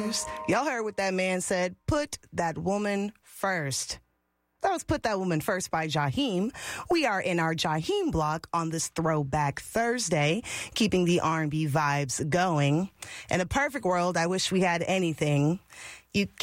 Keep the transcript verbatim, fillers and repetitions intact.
wives. Y'all heard what that man said. Put that woman first. That was Put That Woman First by Jaheim. We are in our Jaheim block on this Throwback Thursday, keeping the R and B vibes going. In a perfect world, I wish we had anything. You